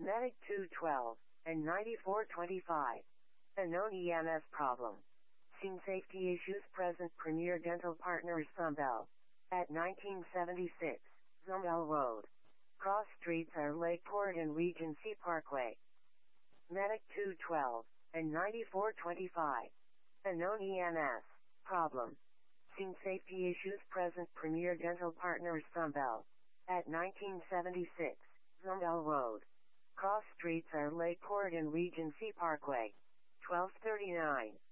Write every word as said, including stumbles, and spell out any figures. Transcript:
Medic two twelve and ninety-four twenty-five. A known E M S problem. Scene safety issues present. Premier Dental Partners Sunbelt. At nineteen seventy-six, Zumbel Road. Cross streets are Lakeport and Regency Parkway. Medic two twelve and ninety-four twenty-five. A known E M S problem. Scene safety issues present. Premier Dental Partners Sunbelt. At nineteen seventy-six, Zumbel Road. Cross streets are Lakeport and Regency Parkway. twelve thirty-nine.